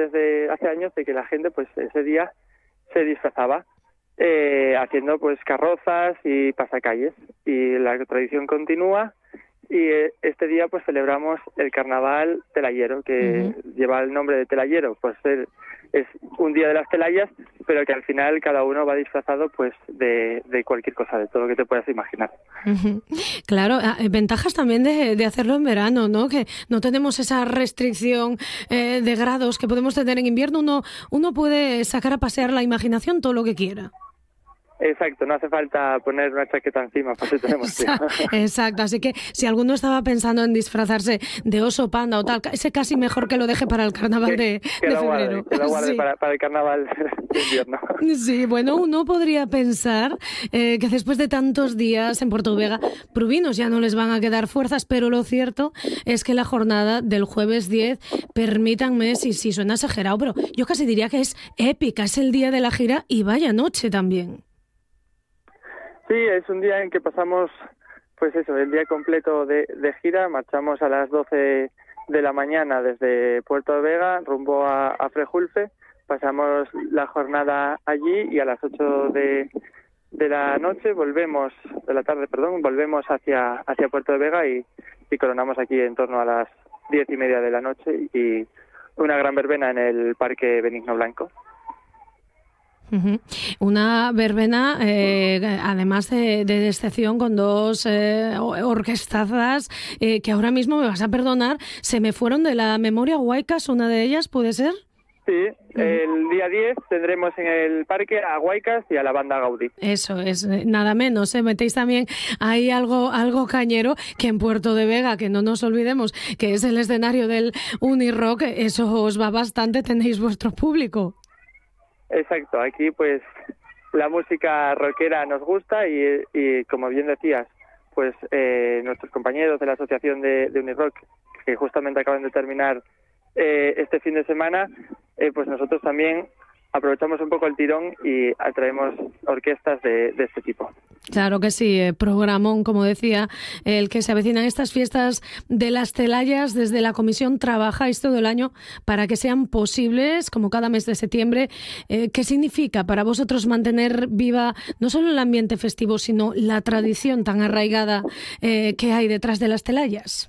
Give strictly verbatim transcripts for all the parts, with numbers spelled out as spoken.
desde hace años de que la gente pues ese día se disfrazaba eh, haciendo pues carrozas y pasacalles, y la tradición continúa. Y este día pues celebramos el carnaval telayero, que uh-huh. lleva el nombre de telayero, pues es, es un día de las telayas, pero que al final cada uno va disfrazado pues de, de cualquier cosa, de todo lo que te puedas imaginar. Uh-huh. Claro, ventajas también de, de hacerlo en verano, ¿no? Que no tenemos esa restricción eh, de grados que podemos tener en invierno. Uno, uno puede sacar a pasear la imaginación todo lo que quiera. Exacto, no hace falta poner una chaqueta encima, pues tenemos Exacto, exacto, así que si alguno estaba pensando en disfrazarse de oso panda o tal, ese casi mejor que lo deje para el carnaval que, de, que de lo febrero. Guarde, que lo guarde sí. para, para el carnaval de invierno. Sí, bueno, uno podría pensar eh, que después de tantos días en Puerto Vega, pruvinos ya no les van a quedar fuerzas, pero lo cierto es que la jornada del jueves diez, permítanme si, si suena exagerado, pero yo casi diría que es épica, es el día de la gira y vaya noche también. Sí, es un día en que pasamos, pues eso, el día completo de, de gira. Marchamos a las doce de la mañana desde Puerto Vega rumbo a, a Frejulfe. Pasamos la jornada allí y a las ocho de, de la noche volvemos, de la tarde, perdón, volvemos hacia hacia Puerto Vega y, y coronamos aquí en torno a las diez y media de la noche y una gran verbena en el Parque Benigno Blanco. Uh-huh. Una verbena, eh, además de, de excepción, con dos eh, orquestazas eh, que ahora mismo, me vas a perdonar, se me fueron de la memoria. Huaycas, una de ellas, ¿puede ser? Sí, el día diez tendremos en el parque a Huaycas y a la banda Gaudí. Eso es, nada menos, ¿eh? Metéis también ahí algo, algo cañero, que en Puerto de Vega, que no nos olvidemos que es el escenario del Unirock, eso os va bastante, tenéis vuestro público. Exacto, aquí pues la música rockera nos gusta y, y como bien decías, pues eh, nuestros compañeros de la asociación de, de Unirock, que justamente acaban de terminar eh, este fin de semana, eh, pues nosotros también aprovechamos un poco el tirón y atraemos orquestas de, de este tipo. Claro que sí, eh, programón, como decía, el que se avecinan estas fiestas de las Telayas. Desde la comisión trabajáis todo el año para que sean posibles, como cada mes de septiembre. Eh, ¿Qué significa para vosotros mantener viva no solo el ambiente festivo, sino la tradición tan arraigada eh, que hay detrás de las Telayas?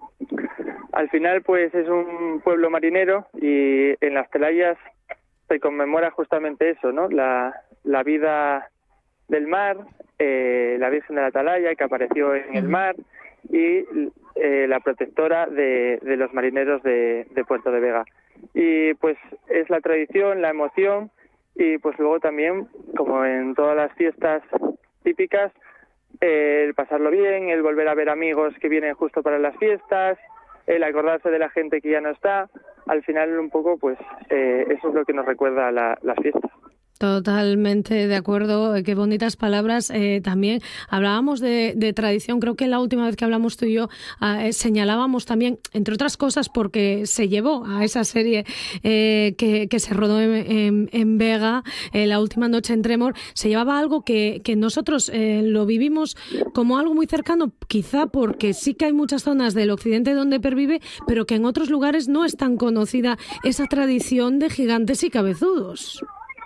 Al final, pues es un pueblo marinero y en las Telayas se conmemora justamente eso, ¿no? La, la vida del mar, eh, la Virgen de la Atalaya que apareció en el mar y eh, la protectora de, de los marineros de, de Puerto de Vega. Y pues es la tradición, la emoción y pues luego también, como en todas las fiestas típicas, eh, el pasarlo bien, el volver a ver amigos que vienen justo para las fiestas, el acordarse de la gente que ya no está. Al final un poco pues eh, eso es lo que nos recuerda la, las fiestas. Totalmente de acuerdo, qué bonitas palabras. Eh, también hablábamos de, de tradición, creo que la última vez que hablamos tú y yo eh, señalábamos también, entre otras cosas, porque se llevó a esa serie eh, que, que se rodó en, en, en Vega, eh, La última noche en Tremor, se llevaba algo que, que nosotros eh, lo vivimos como algo muy cercano, quizá porque sí que hay muchas zonas del occidente donde pervive, pero que en otros lugares no es tan conocida esa tradición de gigantes y cabezudos.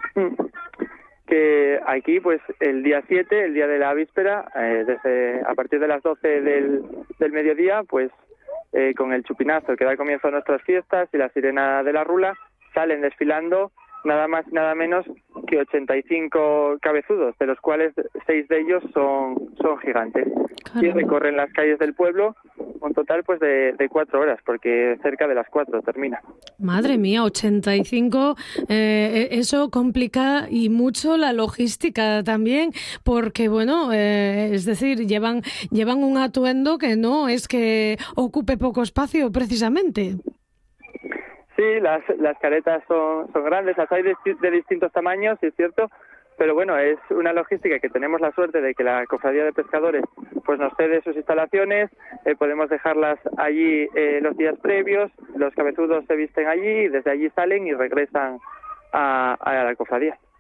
Que aquí pues el día siete, el día de la víspera, eh, desde a partir de las doce del, del mediodía, pues eh, con el chupinazo que da comienzo a nuestras fiestas y la sirena de la rula, salen desfilando nada más y nada menos que ochenta y cinco cabezudos, de los cuales seis de ellos son, son gigantes. Caramba. Y recorren las calles del pueblo un total pues de, de cuatro horas, porque cerca de las cuatro termina. Madre mía, ochenta y cinco, eh, eso complica y mucho la logística también, porque bueno, eh, es decir, llevan, llevan un atuendo que no es que ocupe poco espacio precisamente. Sí, las, las caretas son, son grandes, las hay de, de distintos tamaños, sí es cierto, pero bueno, es una logística que tenemos la suerte de que la Cofradía de Pescadores pues nos cede sus instalaciones, eh, podemos dejarlas allí eh, los días previos, los cabezudos se visten allí, y desde allí salen y regresan a, a la Cofradía.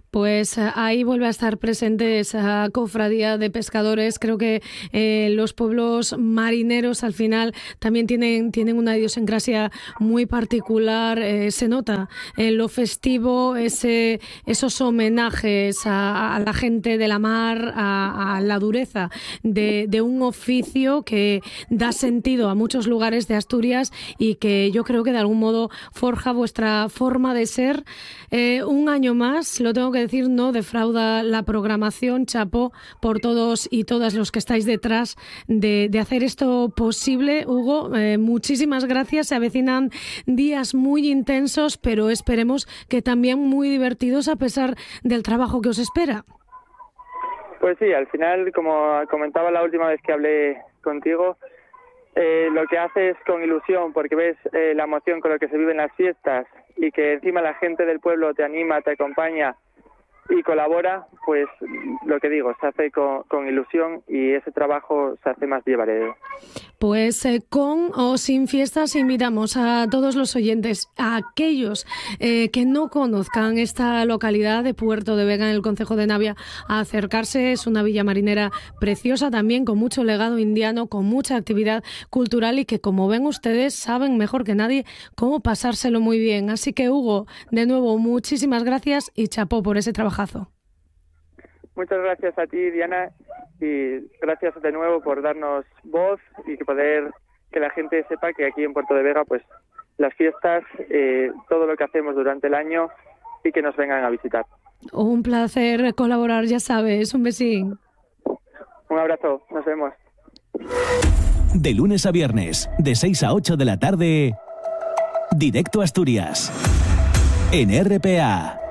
Pues ahí vuelve a estar presente esa cofradía de pescadores. Creo que eh, los pueblos marineros al final también tienen, tienen una idiosincrasia muy particular. Eh, se nota en lo festivo ese, esos homenajes a, a la gente de la mar, a, a la dureza de, de un oficio que da sentido a muchos lugares de Asturias y que yo creo que de algún modo forja vuestra forma de ser. Eh, un año más, lo tengo que decir, no defrauda la programación. Chapó por todos y todas los que estáis detrás de, de hacer esto posible. Hugo, eh, muchísimas gracias. Se avecinan días muy intensos, pero esperemos que también muy divertidos a pesar del trabajo que os espera. Pues sí, al final, como comentaba la última vez que hablé contigo, eh, lo que haces con ilusión, porque ves eh, la emoción con lo que se vive en las fiestas y que encima la gente del pueblo te anima, te acompaña y colabora, pues lo que digo, se hace con, con ilusión y ese trabajo se hace más llevadero. Pues eh, con o sin fiestas invitamos a todos los oyentes, a aquellos eh, que no conozcan esta localidad de Puerto de Vega en el concejo de Navia, a acercarse. Es una villa marinera preciosa también, con mucho legado indiano, con mucha actividad cultural y que, como ven ustedes, saben mejor que nadie cómo pasárselo muy bien. Así que, Hugo, de nuevo, muchísimas gracias y chapó por ese trabajazo. Muchas gracias a ti, Diana, y gracias de nuevo por darnos voz y que poder que la gente sepa que aquí en Puerto de Vega, pues las fiestas, eh, todo lo que hacemos durante el año y que nos vengan a visitar. Un placer colaborar, ya sabes. Un besín. Un abrazo, nos vemos. De lunes a viernes, de seis a ocho de la tarde, Directo Asturias, en R P A.